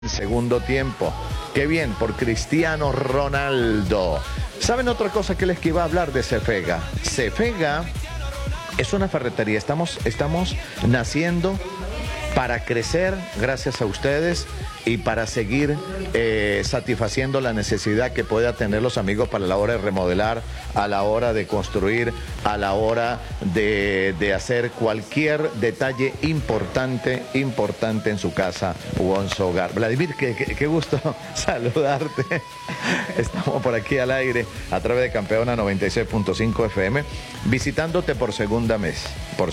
Segundo tiempo. Qué bien por Cristiano Ronaldo. ¿Saben otra cosa que les iba a hablar de Cefega? Cefega es una ferretería. Estamos naciendo para crecer gracias a ustedes y para seguir satisfaciendo la necesidad que pueda tener los amigos para la hora de remodelar, a la hora de construir, a la hora de hacer cualquier detalle importante en su casa o en su hogar. Vladimir, qué gusto saludarte. Estamos por aquí al aire a través de Campeona 96.5 FM, visitándote por segunda vez.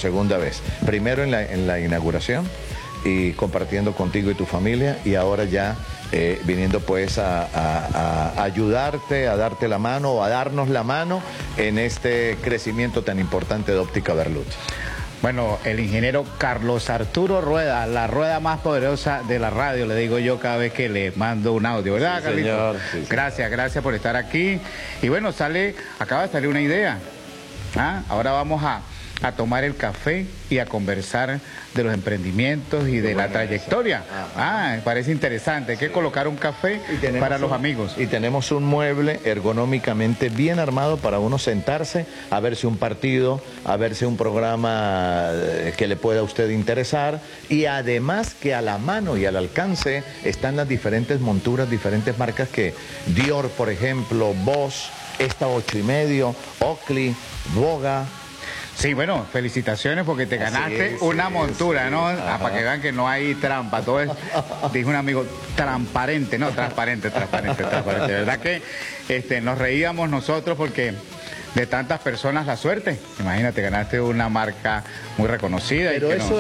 Primero en la inauguración y compartiendo contigo y tu familia, y ahora ya viniendo pues a ayudarte, a darte la mano o a darnos la mano en este crecimiento tan importante de Óptica Berlut. Bueno, el ingeniero Carlos Arturo Rueda, la rueda más poderosa de la radio, le digo yo cada vez que le mando un audio, ¿verdad, sí, Carlito? Señor, sí. Gracias por estar aquí. Y bueno, acaba de salir una idea. Ahora vamos a tomar el café y a conversar de los emprendimientos y de la trayectoria. Me parece interesante. Hay que colocar un café para los amigos. Y tenemos un mueble ergonómicamente bien armado para uno sentarse, a verse un partido, a verse un programa que le pueda a usted interesar, y además que a la mano y al alcance están las diferentes monturas, diferentes marcas que Dior, por ejemplo, Bosch, esta 8,5, Oakley, Boga. Sí, bueno, felicitaciones porque te ganaste una montura, ¿no? Para que vean que no hay trampa. Todo es, dijo un amigo, transparente, ¿no? Transparente. De verdad que nos reíamos nosotros porque de tantas personas la suerte. Imagínate, ganaste una marca muy reconocida.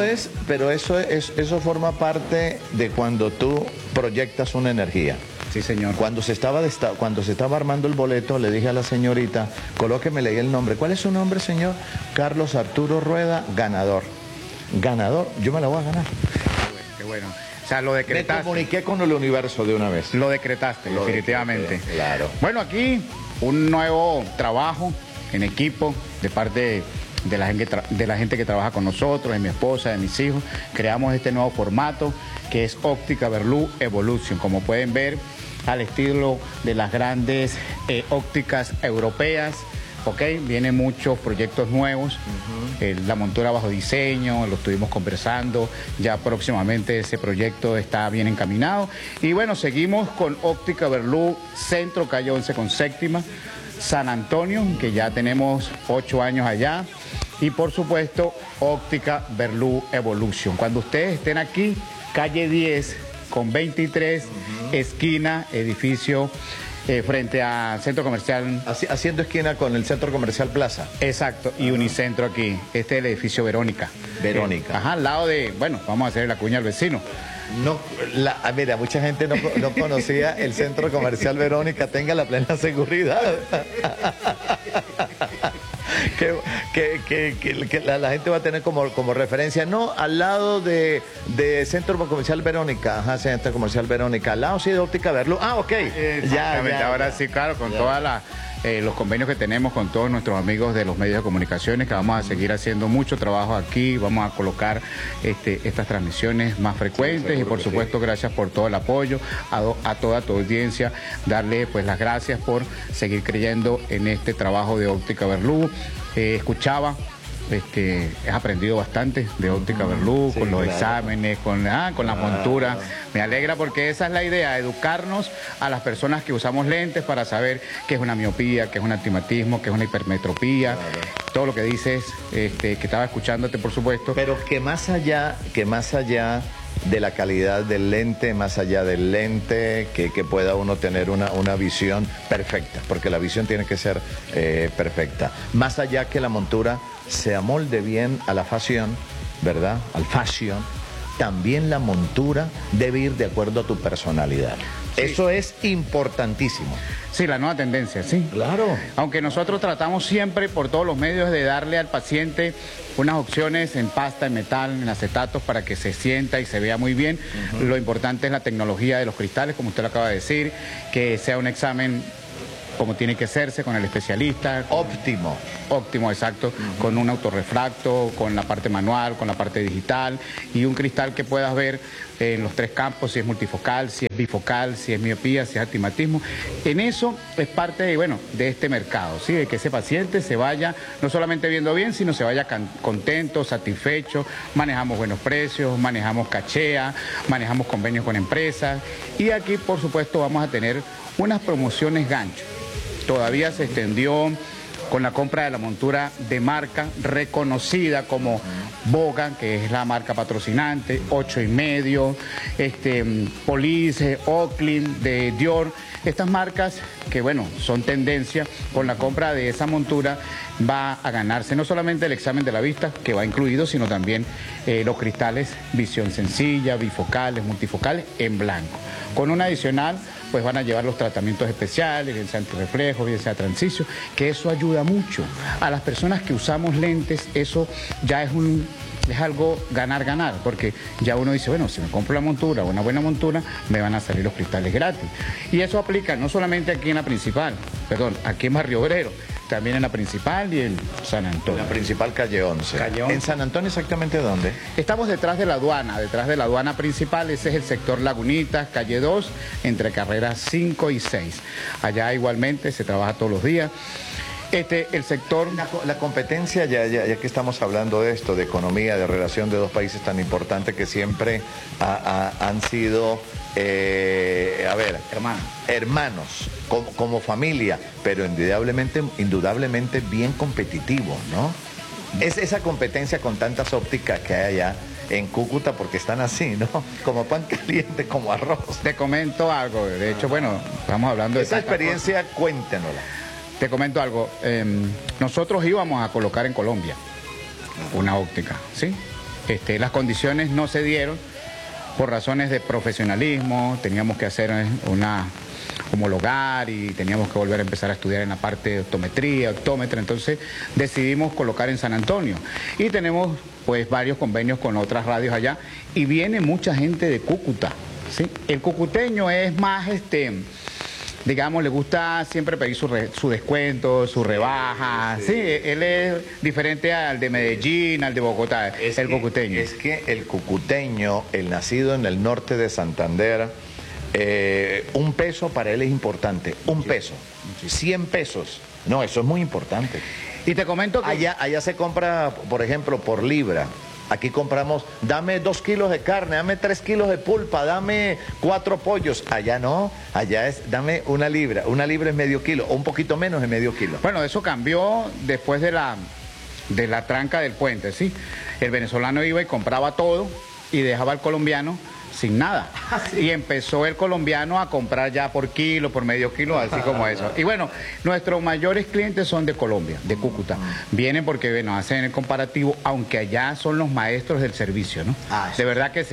Pero eso forma parte de cuando tú proyectas una energía. Sí, señor. Cuando se estaba armando el boleto, le dije a la señorita, colóqueme, leí el nombre. ¿Cuál es su nombre, señor? Carlos Arturo Rueda, ganador. Ganador, yo me la voy a ganar. Qué bueno. O sea, lo decretaste. Me comuniqué con el universo de una vez. Lo decretaste, definitivamente. Claro. Bueno, aquí un nuevo trabajo en equipo de parte de la gente que trabaja con nosotros, de mi esposa, de mis hijos. Creamos este nuevo formato que es Óptica Berlut Evolution. Como pueden ver, al estilo de las grandes ópticas europeas, ¿ok? Vienen muchos proyectos nuevos, la montura bajo diseño, lo estuvimos conversando, ya próximamente ese proyecto está bien encaminado. Y bueno, seguimos con Óptica Berlut Centro, calle 11 con séptima, San Antonio, que ya tenemos 8 años allá. Y por supuesto, Óptica Berlut Evolution. Cuando ustedes estén aquí, calle 10 con 23, esquina, edificio frente al centro comercial. Haciendo esquina con el centro comercial Plaza. Exacto, y Unicentro aquí. Este es el edificio Verónica. Al lado de, bueno, vamos a hacer la cuña al vecino. No, mira, mucha gente no conocía el centro comercial Verónica, tenga la plena seguridad. que la gente va a tener como referencia, no, al lado de Centro Comercial Verónica, Centro Comercial Verónica, al lado sí de Óptica Berlut. Ok. Ahora sí, claro, con todas los convenios que tenemos con todos nuestros amigos de los medios de comunicaciones, que vamos a seguir haciendo mucho trabajo aquí, vamos a colocar estas transmisiones más frecuentes, y por supuesto gracias por todo el apoyo a toda tu audiencia, darle pues las gracias por seguir creyendo en este trabajo de Óptica Berlut. Escuchaba, he aprendido bastante de Óptica Berlut, con los exámenes, con la montura. Me alegra porque esa es la idea, educarnos a las personas que usamos lentes para saber qué es una miopía, qué es un astigmatismo, qué es una hipermetropía, todo lo que dices, que estaba escuchándote, por supuesto. Pero que más allá de la calidad del lente, más allá del lente, que pueda uno tener una visión perfecta, porque la visión tiene que ser perfecta. Más allá que la montura se amolde bien a la fashion, ¿verdad? Al fashion, también la montura debe ir de acuerdo a tu personalidad. Sí. Eso es importantísimo. Sí, la nueva tendencia, sí. Claro. Aunque nosotros tratamos siempre por todos los medios de darle al paciente unas opciones en pasta, en metal, en acetatos, para que se sienta y se vea muy bien. Lo importante es la tecnología de los cristales, como usted lo acaba de decir, que sea un examen como tiene que hacerse, con el especialista. Óptimo. Óptimo, exacto, con un autorrefracto, con la parte manual, con la parte digital y un cristal que puedas ver en los tres campos, si es multifocal, si es bifocal, si es miopía, si es astigmatismo. En eso es parte de, bueno, de este mercado, ¿sí? De que ese paciente se vaya no solamente viendo bien, sino se vaya contento, satisfecho. Manejamos buenos precios, manejamos cachea, manejamos convenios con empresas y aquí, por supuesto, vamos a tener unas promociones gancho. Todavía se extendió con la compra de la montura de marca reconocida como Bogan, que es la marca patrocinante, 8,5, Police, Oakley, de Dior. Estas marcas que, bueno, son tendencia, con la compra de esa montura va a ganarse no solamente el examen de la vista, que va incluido, sino también los cristales visión sencilla, bifocales, multifocales, en blanco. Con un adicional, pues van a llevar los tratamientos especiales, bien sea antirreflejo, bien sea transicio, que eso ayuda mucho. A las personas que usamos lentes, eso ya es algo ganar-ganar, porque ya uno dice, bueno, si me compro la montura, una buena montura, me van a salir los cristales gratis. Y eso aplica no solamente aquí en la principal, aquí en Barrio Obrero, también en la principal y en San Antonio. La principal calle 11. Calle 11. ¿En San Antonio exactamente dónde? Estamos detrás de la aduana principal, ese es el sector Lagunitas, calle 2, entre carreras 5 y 6. Allá igualmente se trabaja todos los días. El sector... La competencia, ya que estamos hablando de esto, de economía, de relación de dos países tan importantes que siempre han sido, hermanos, como familia, pero indudablemente bien competitivos, ¿no? Es esa competencia con tantas ópticas que hay allá en Cúcuta, porque están así, ¿no? Como pan caliente, como arroz. Te comento algo, de hecho, bueno, estamos hablando de... Esa experiencia, cuéntenosla. Te comento algo, nosotros íbamos a colocar en Colombia una óptica, ¿sí? Las condiciones no se dieron por razones de profesionalismo, teníamos que hacer homologar y teníamos que volver a empezar a estudiar en la parte de optometría, optómetra, entonces decidimos colocar en San Antonio y tenemos pues varios convenios con otras radios allá y viene mucha gente de Cúcuta, ¿sí? El cucuteño es más digamos, le gusta siempre pedir su descuento, su rebaja. Sí, él es diferente al de Medellín, al de Bogotá, el cucuteño. Es que el cucuteño, el nacido en el norte de Santander, un peso para él es importante. Un peso. 100 pesos. No, eso es muy importante. Y te comento que... Allá se compra, por ejemplo, por libra. Aquí compramos, dame 2 kilos de carne, dame 3 kilos de pulpa, dame 4 pollos. Allá no, allá es, dame 1 libra. 1 libra es medio kilo, o un poquito menos de medio kilo. Bueno, eso cambió después de la tranca del puente, ¿sí? El venezolano iba y compraba todo y dejaba al colombiano sin nada. Y empezó el colombiano a comprar ya por kilo, por medio kilo, así como eso. Y bueno, nuestros mayores clientes son de Colombia, de Cúcuta. Vienen porque, bueno, hacen el comparativo, aunque allá son los maestros del servicio, ¿no? De verdad que sí.